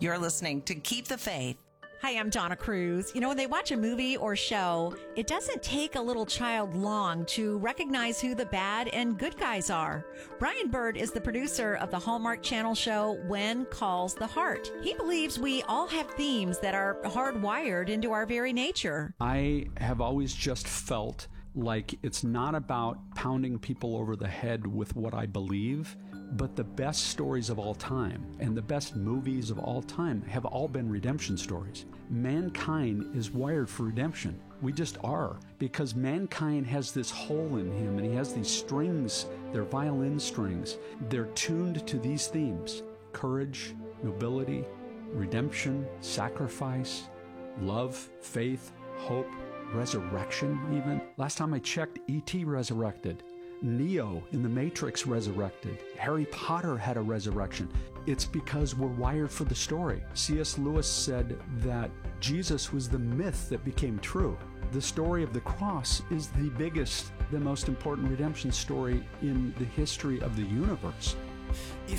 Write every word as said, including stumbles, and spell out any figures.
You're listening to Keep the Faith. Hi, I'm Donna Cruz. You know, when they watch a movie or show, it doesn't take a little child long to recognize who the bad and good guys are. Brian Bird is the producer of the Hallmark Channel show When Calls the Heart. He believes we all have themes that are hardwired into our very nature. I have always just felt like it's not about pounding people over the head with what I believe, but the best stories of all time and the best movies of all time have all been redemption stories. Mankind is wired for redemption. We just are, because mankind has this hole in him, and he has these strings, they're violin strings. They're tuned to these themes: courage, nobility, redemption, sacrifice, love, faith, hope, resurrection even. Last time I checked, E T resurrected. Neo in the Matrix resurrected. Harry Potter had a resurrection. It's because we're wired for the story. C S Lewis said that Jesus was the myth that became true. The story of the cross is the biggest, the most important redemption story in the history of the universe. If